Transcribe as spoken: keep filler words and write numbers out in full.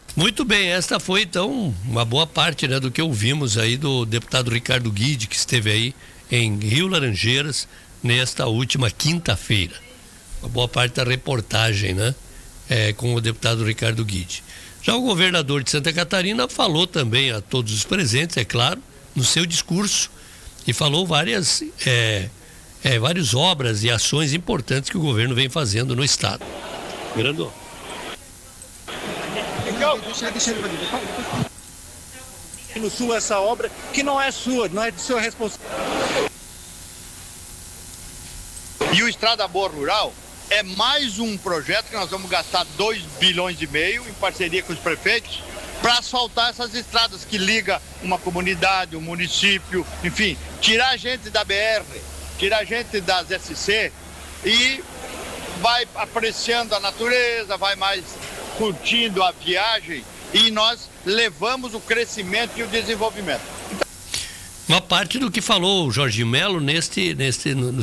Muito bem, esta foi então uma boa parte, né, do que ouvimos aí do deputado Ricardo Guide, que esteve aí em Rio Laranjeiras nesta última quinta-feira. Uma boa parte da reportagem, né, é, com o deputado Ricardo Guide. Já o governador de Santa Catarina falou também a todos os presentes, é claro, no seu discurso, e falou várias, é, é, várias obras e ações importantes que o governo vem fazendo no estado. Grandão. Deixa, deixa ele no sul essa obra que não é sua, não é de sua responsabilidade. E o Estrada Boa Rural é mais um projeto que nós vamos gastar dois bilhões e meio em parceria com os prefeitos para asfaltar essas estradas que liga uma comunidade, um município, enfim, tirar a gente da B R, tirar a gente das S C e vai apreciando a natureza, vai mais curtindo a viagem e nós levamos o crescimento e o desenvolvimento. Uma parte do que falou o Jorginho Melo neste, neste, no